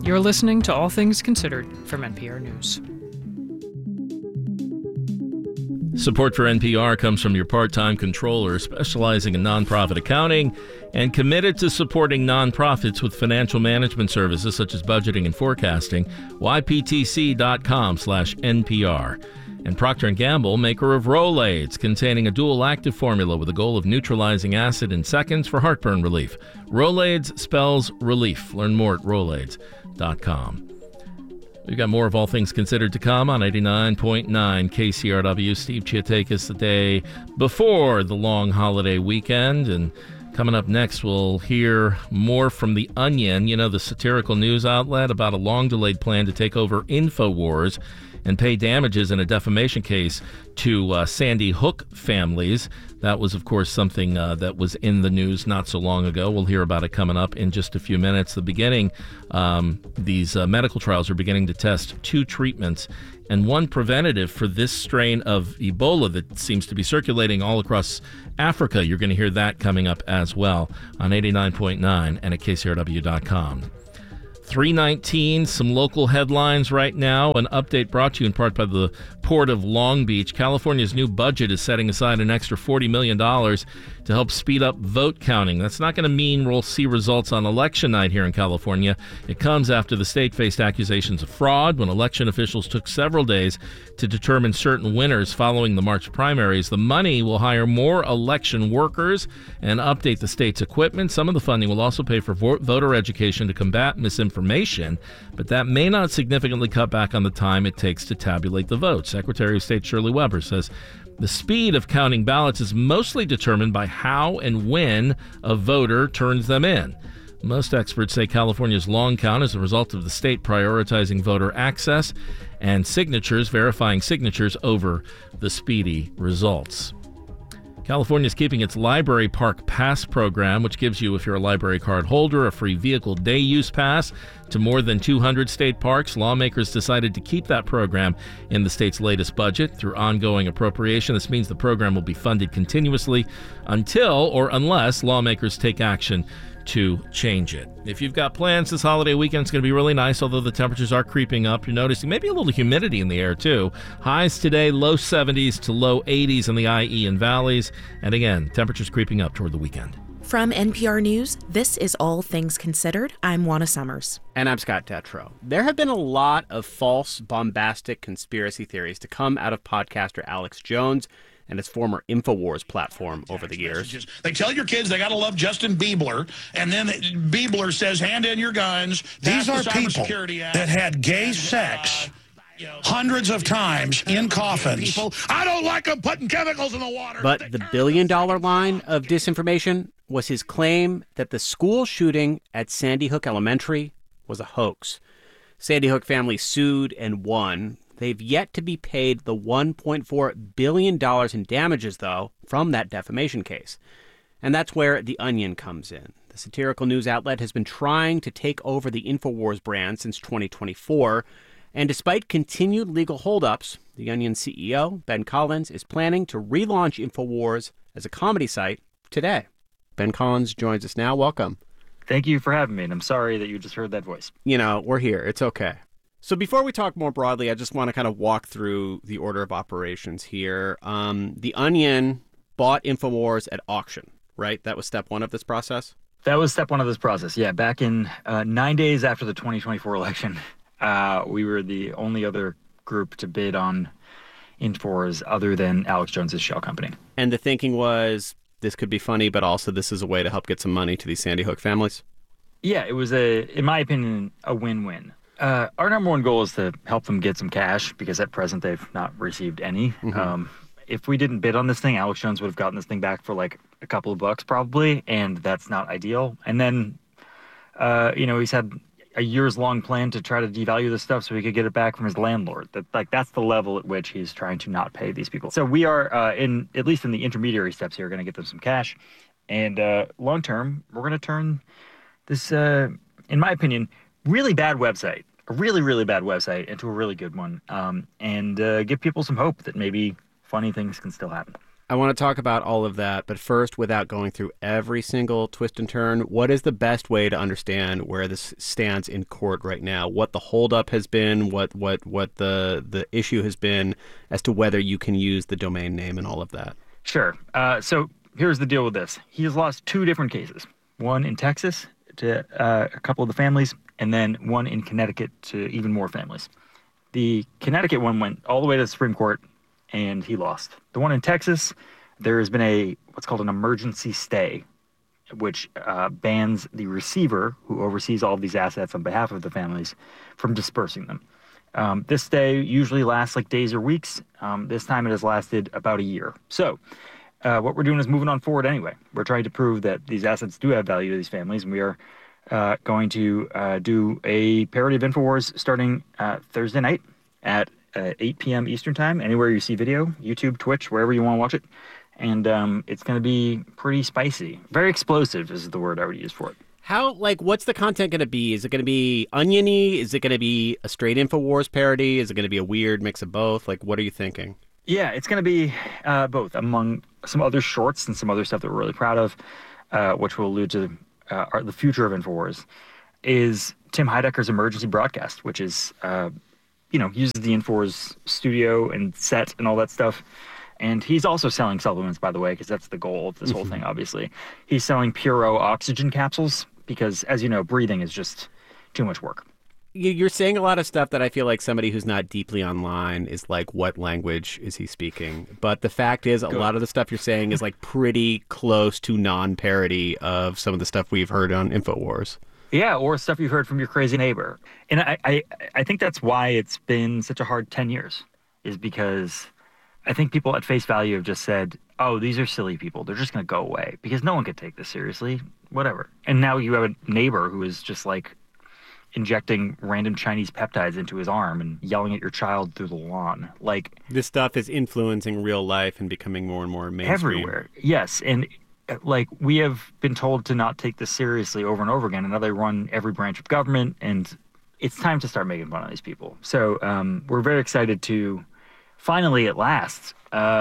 You're listening to All Things Considered from NPR News. Support for NPR comes from your part-time controller specializing in nonprofit accounting and committed to supporting nonprofits with financial management services such as budgeting and forecasting. yptc.com/NPR. And Procter & Gamble, maker of Rolaids, containing a dual active formula with the goal of neutralizing acid in seconds for heartburn relief. Rolaids spells relief. Learn more at Rolaids.com. We've got more of All Things Considered to come on 89.9 KCRW. Steve Chiatakis the day before the long holiday weekend. And coming up next, we'll hear more from The Onion, the satirical news outlet, about a long-delayed plan to take over InfoWars and pay damages in a defamation case to Sandy Hook families. That was, of course, something that was in the news not so long ago. We'll hear about it coming up in just a few minutes. These medical trials are beginning to test 2 treatments and 1 preventative for this strain of Ebola that seems to be circulating all across Africa. You're going to hear that coming up as well on 89.9 and at KCRW.com. 3:19, some local headlines right now. An update brought to you in part by the Port of Long Beach. California's new budget is setting aside an extra $40 million to help speed up vote counting. That's not going to mean we'll see results on election night here in California. It comes after the state faced accusations of fraud when election officials took several days to determine certain winners following the March primaries. The money will hire more election workers and update the state's equipment. Some of the funding will also pay for voter education to combat misinformation, but that may not significantly cut back on the time it takes to tabulate the votes. Secretary of State Shirley Weber says the speed of counting ballots is mostly determined by how and when a voter turns them in. Most experts say California's long count is a result of the state prioritizing voter access and verifying signatures over the speedy results. California is keeping its Library Park Pass program, which gives you, if you're a library card holder, a free vehicle day use pass to more than 200 state parks. Lawmakers decided to keep that program in the state's latest budget through ongoing appropriation. This means the program will be funded continuously unless lawmakers take action to change it. If you've got plans this holiday weekend, it's going to be really nice, although the temperatures are creeping up. You're noticing maybe a little humidity in the air, too. Highs today, low 70s to low 80s in the IE and valleys. And again, temperatures creeping up toward the weekend. From NPR News, this is All Things Considered. I'm Juana Summers. And I'm Scott Detrow. There have been a lot of false, bombastic conspiracy theories to come out of podcaster Alex Jones and his former InfoWars platform over the years. They tell your kids they got to love Justin Bieber, and then Bieber says, hand in your guns. These are people that had gay sex hundreds of times in coffins. I don't like them putting chemicals in the water. But the billion-dollar line of disinformation was his claim that the school shooting at Sandy Hook Elementary was a hoax. Sandy Hook family sued and won. They've yet to be paid the $1.4 billion in damages, though, from that defamation case. And that's where The Onion comes in. The satirical news outlet has been trying to take over the InfoWars brand since 2024. And despite continued legal holdups, The Onion CEO, Ben Collins, is planning to relaunch InfoWars as a comedy site today. Ben Collins joins us now. Welcome. Thank you for having me, and I'm sorry that you just heard that voice. We're here. It's okay. So before we talk more broadly, I just want to kind of walk through the order of operations here. The Onion bought InfoWars at auction, right? That was step 1 of this process? That was step 1 of this process, yeah. Back in 9 days after the 2024 election, we were the only other group to bid on InfoWars other than Alex Jones's shell company. And the thinking was this could be funny, but also this is a way to help get some money to these Sandy Hook families? Yeah, it was, in my opinion, a win-win. Our number one goal is to help them get some cash because at present they've not received any. Mm-hmm. If we didn't bid on this thing, Alex Jones would have gotten this thing back for like a couple of bucks probably, and that's not ideal. And then, he's had a years-long plan to try to devalue this stuff so he could get it back from his landlord. That's the level at which he's trying to not pay these people. So we are, at least in the intermediary steps here, going to get them some cash. And long-term, we're going to turn this, in my opinion, really bad website, a really, really bad website into a really good one, and give people some hope that maybe funny things can still happen. I want to talk about all of that, but first, without going through every single twist and turn, what is the best way to understand where this stands in court right now? What the holdup has been, what the issue has been, as to whether you can use the domain name and all of that? Sure. So here's the deal with this. He has lost 2 different cases. One in Texas to a couple of the families, and then one in Connecticut to even more families. The Connecticut one went all the way to the Supreme Court, and he lost. The one in Texas, there has been what's called an emergency stay, which bans the receiver, who oversees all of these assets on behalf of the families, from dispersing them. This stay usually lasts like days or weeks. This time it has lasted about a year. So what we're doing is moving on forward anyway. We're trying to prove that these assets do have value to these families, and we are going to do a parody of InfoWars starting Thursday night at 8 p.m. Eastern Time, anywhere you see video, YouTube, Twitch, wherever you want to watch it. And it's going to be pretty spicy. Very explosive is the word I would use for it. What's the content going to be? Is it going to be oniony? Is it going to be a straight InfoWars parody? Is it going to be a weird mix of both? What are you thinking? Yeah, it's going to be both, among some other shorts and some other stuff that we're really proud of, which will allude to the future of InfoWars, is Tim Heidecker's emergency broadcast, which is... uses the InfoWars studio and set and all that stuff. And he's also selling supplements, by the way, because that's the goal of this whole thing, obviously. He's selling Puro oxygen capsules because, as you know, breathing is just too much work. You're saying a lot of stuff that I feel like somebody who's not deeply online is like, what language is he speaking? But the fact is, a lot of the stuff you're saying is pretty close to non-parody of some of the stuff we've heard on InfoWars. Yeah, or stuff you've heard from your crazy neighbor. And I think that's why it's been such a hard 10 years, is because I think people at face value have just said, oh, these are silly people. They're just going to go away because no one could take this seriously, whatever. And now you have a neighbor who is just injecting random Chinese peptides into his arm and yelling at your child through the lawn. This stuff is influencing real life and becoming more and more mainstream. Everywhere, yes. And we have been told to not take this seriously over and over again, and now they run every branch of government, and it's time to start making fun of these people. So we're very excited to finally, at last,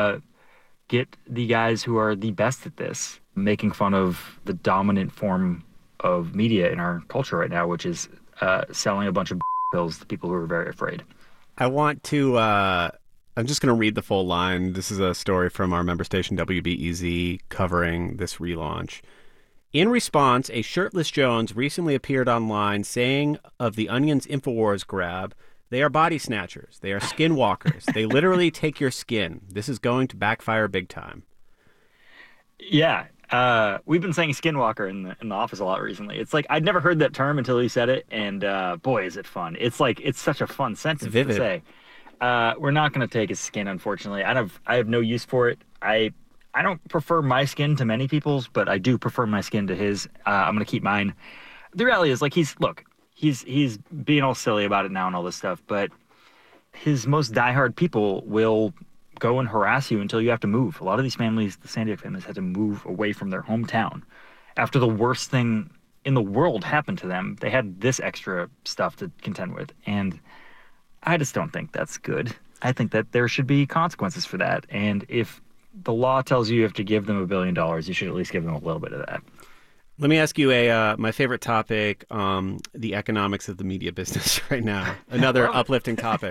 get the guys who are the best at this, making fun of the dominant form of media in our culture right now, which is selling a bunch of pills to people who are very afraid. I want to... I'm just going to read the full line. This is a story from our member station WBEZ covering this relaunch. In response, a shirtless Jones recently appeared online saying of the Onion's InfoWars grab, they are body snatchers. They are skinwalkers. They literally take your skin. This is going to backfire big time. Yeah. We've been saying skinwalker in the office a lot recently. It's I'd never heard that term until he said it, and boy, is it fun. It's such a fun sentence to say. We're not going to take his skin, unfortunately. I have no use for it. I don't prefer my skin to many people's, but I do prefer my skin to his. I'm going to keep mine. The reality is, he's being all silly about it now and all this stuff, but his most diehard people will go and harass you until you have to move. A lot of these families, the Sandy Hook families, had to move away from their hometown after the worst thing in the world happened to them. They had this extra stuff to contend with, and I just don't think that's good. I think that there should be consequences for that. And if the law tells you have to give them $1 billion, you should at least give them a little bit of that. Let me ask you my favorite topic, the economics of the media business right now. Another uplifting topic,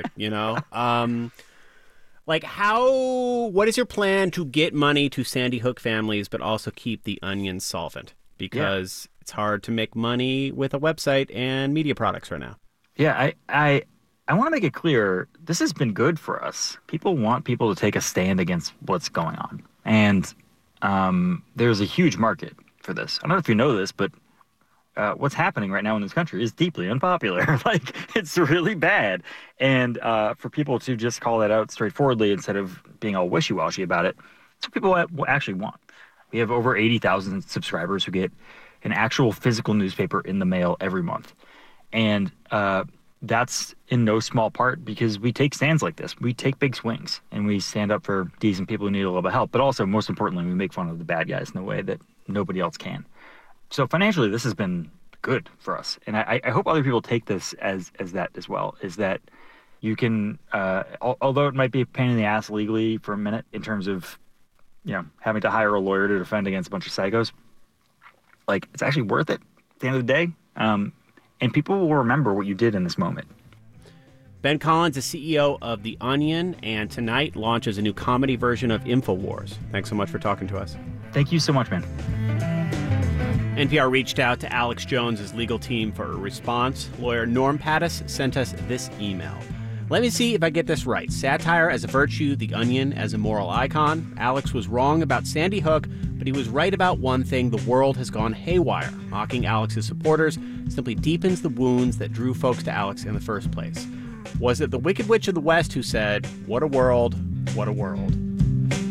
what is your plan to get money to Sandy Hook families, but also keep the Onion solvent? Because it's hard to make money with a website and media products right now. Yeah, I want to make it clear, this has been good for us. People want people to take a stand against what's going on. And there's a huge market for this. I don't know if you know this, but what's happening right now in this country is deeply unpopular. It's really bad. And for people to just call that out straightforwardly instead of being all wishy-washy about it, it's what people actually want. We have over 80,000 subscribers who get an actual physical newspaper in the mail every month. And that's in no small part because we take stands like this. We take big swings, and we stand up for decent people who need a little bit of help. But also, most importantly, we make fun of the bad guys in a way that nobody else can. So financially, this has been good for us. And I hope other people take this as that as well, is that you can, although it might be a pain in the ass legally for a minute in terms of having to hire a lawyer to defend against a bunch of psychos. Like, it's actually worth it at the end of the day. And people will remember what you did in this moment. Ben Collins is CEO of The Onion, and tonight launches a new comedy version of InfoWars. Thanks so much for talking to us. Thank you so much, man. NPR reached out to Alex Jones' legal team for a response. Lawyer Norm Pattis sent us this email. Let me see if I get this right. Satire as a virtue, The Onion as a moral icon. Alex was wrong about Sandy Hook, but he was right about one thing: the world has gone haywire. Mocking Alex's supporters simply deepens the wounds that drew folks to Alex in the first place. Was it the Wicked Witch of the West who said, "What a world, what a world"?